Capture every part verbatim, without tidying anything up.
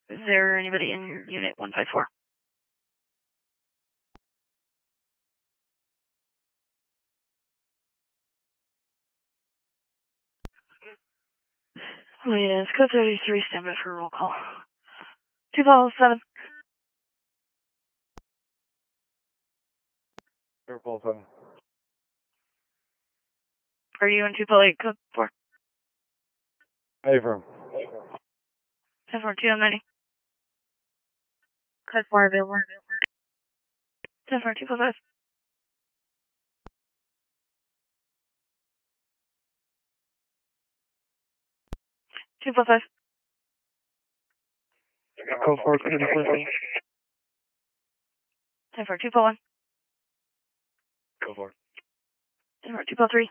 Is there anybody in unit one five four? Oh, yes, code thirty-three, stand by for a roll call. two follow seven. two follow seven. Are you in two follow eight, code four? Hey, firm. ten four two, I'm ninety. Code four available. ten four two four five. two four five. Code four, code four, ten four two four one. Code four. ten four two four three.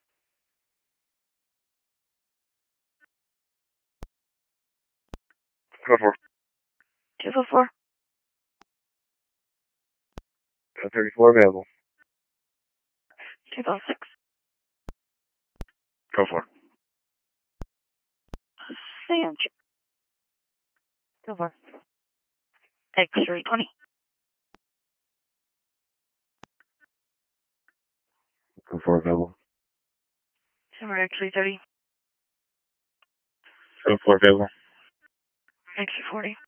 Code four. two four four. Code thirty-four available. two four six. Code four. Sam. Go for X-ray twenty. Code four available. Summer X-ray thirty. Code four available. X-ray forty.